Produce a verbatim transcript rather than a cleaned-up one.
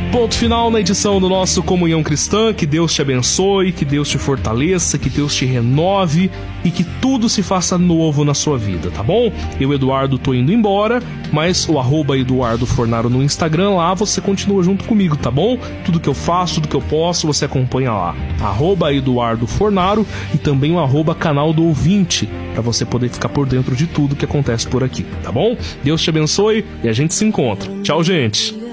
Ponto final na edição do nosso Comunhão Cristã. Que Deus te abençoe, que Deus te fortaleça, que Deus te renove e que tudo se faça novo na sua vida, tá bom? Eu, Eduardo, tô indo embora, mas o arroba Eduardo Fornaro no Instagram, lá você continua junto comigo, tá bom? Tudo que eu faço, tudo que eu posto, você acompanha lá. Arroba Eduardo Fornaro e também o arroba canal do ouvinte, para você poder ficar por dentro de tudo que acontece por aqui, tá bom? Deus te abençoe e a gente se encontra. Tchau, gente!